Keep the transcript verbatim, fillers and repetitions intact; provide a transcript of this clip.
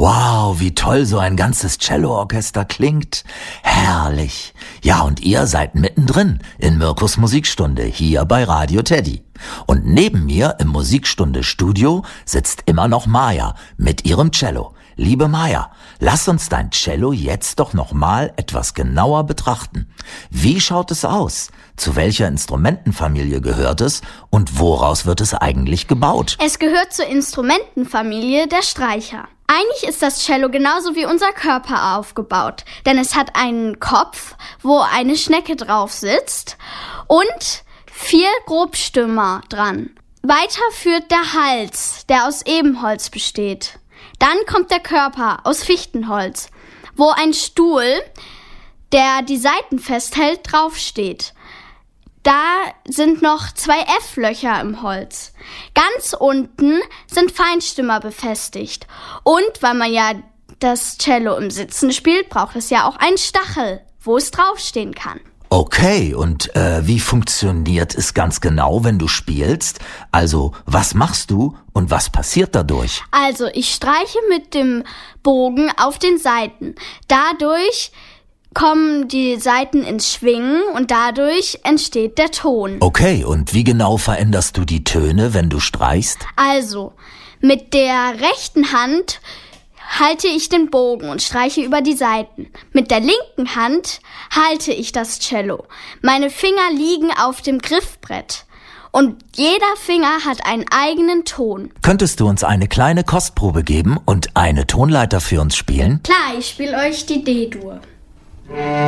Wow, wie toll so ein ganzes Celloorchester klingt. Herrlich. Ja, und ihr seid mittendrin in Mirkus Musikstunde hier bei Radio Teddy. Und neben mir im Musikstunde-Studio sitzt immer noch Maja mit ihrem Cello. Liebe Maja, lass uns dein Cello jetzt doch noch mal etwas genauer betrachten. Wie schaut es aus? Zu welcher Instrumentenfamilie gehört es und woraus wird es eigentlich gebaut? Es gehört zur Instrumentenfamilie der Streicher. Eigentlich ist das Cello genauso wie unser Körper aufgebaut, denn es hat einen Kopf, wo eine Schnecke drauf sitzt und vier Grobstümmer dran. Weiter führt der Hals, der aus Ebenholz besteht. Dann kommt der Körper aus Fichtenholz, wo ein Stuhl, der die Saiten festhält, draufsteht. Da sind noch zwei F-Löcher im Holz. Ganz unten sind Feinstimmer befestigt. Und weil man ja das Cello im Sitzen spielt, braucht es ja auch einen Stachel, wo es draufstehen kann. Okay, und äh, wie funktioniert es ganz genau, wenn du spielst? Also, was machst du und was passiert dadurch? Also, ich streiche mit dem Bogen auf den Saiten. Dadurch kommen die Saiten ins Schwingen und dadurch entsteht der Ton. Okay, und wie genau veränderst du die Töne, wenn du streichst? Also, mit der rechten Hand halte ich den Bogen und streiche über die Saiten. Mit der linken Hand halte ich das Cello. Meine Finger liegen auf dem Griffbrett. Und jeder Finger hat einen eigenen Ton. Könntest du uns eine kleine Kostprobe geben und eine Tonleiter für uns spielen? Klar, ich spiele euch die D-Dur.